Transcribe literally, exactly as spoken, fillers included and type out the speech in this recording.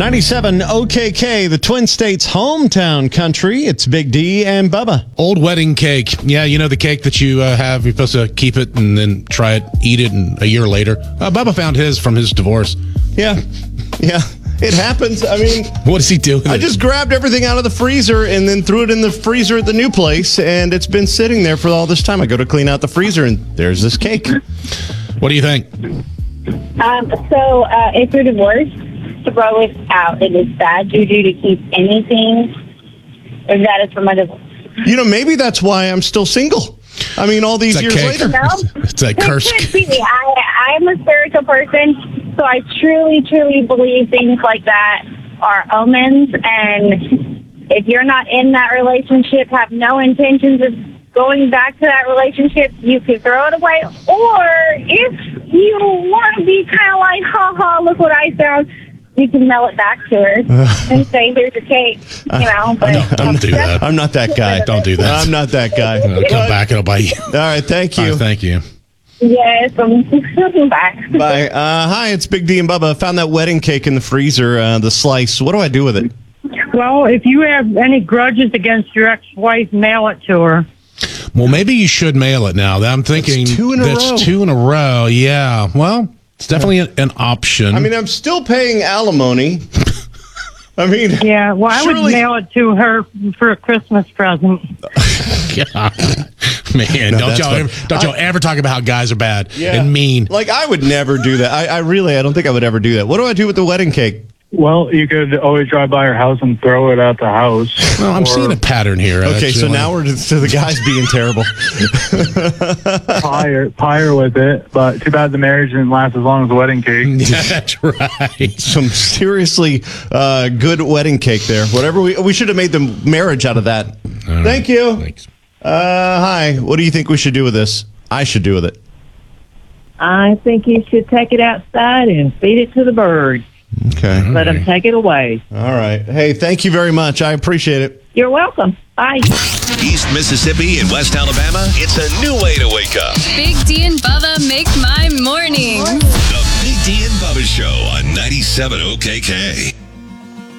ninety-seven O K K, the Twin States hometown country. It's Big D and Bubba. Old wedding cake. Yeah, you know the cake that you uh, have. You're supposed to keep it and then try it, eat it, and a year later. Uh, Bubba found his from his divorce. Yeah, yeah, it happens. I mean, what does he do with I it? just grabbed everything out of the freezer and then threw it in the freezer at the new place, and it's been sitting there for all this time. I go to clean out the freezer, and there's this cake. What do you think? Um, so uh, if you're divorced, throw it out. It is bad juju to keep anything if that is from a divorce. You know, maybe that's why I'm still single. I mean, all these years cake. later. No? It's that curse. I, I'm a spiritual person, so I truly, truly believe things like that are omens. And if you're not in that relationship, have no intentions of going back to that relationship, you could throw it away. Or if you want to be kind of like, ha ha, look what I found, you can mail it back to her and say, here's your cake, you know. But no, don't do that. I'm not that guy. Don't do that. I'm not that guy. It'll come back and it'll bite you. All right, thank you. All right, thank you. Yes, I'm back. Bye. Uh, hi, it's Big D and Bubba. I found that wedding cake in the freezer, uh, the slice. What do I do with it? Well, if you have any grudges against your ex-wife, mail it to her. Well, maybe you should mail it now. I'm thinking That's two in a that's row. two in a row. Yeah. Well, it's definitely an, an option. I mean, I'm still paying alimony. I mean, Yeah, well, I surely- would mail it to her for a Christmas present. God. Man, No, don't that's y'all fine. ever, don't y'all ever talk about how guys are bad Yeah. and mean. Like, I would never do that. I, I really, I don't think I would ever do that. What do I do with the wedding cake? Well, you could always drive by her house and throw it at the house. Well, I'm Or seeing a pattern here. Okay, so actually. now we're to, to the guys being terrible. pie her, pie her with it. But too bad the marriage didn't last as long as the wedding cake. Yeah, that's right. Some seriously uh, good wedding cake there. Whatever we we should have made the marriage out of that. right. Thank you. Thanks. Uh, hi. What do you think we should do with this? I should do with it. I think you should take it outside and feed it to the birds. Okay. Let them take it away. All right. Hey, thank you very much. I appreciate it. You're welcome. Bye. East Mississippi and West Alabama, it's a new way to wake up. Big D and Bubba make my mornings. The Big D and Bubba Show on ninety-seven O K K.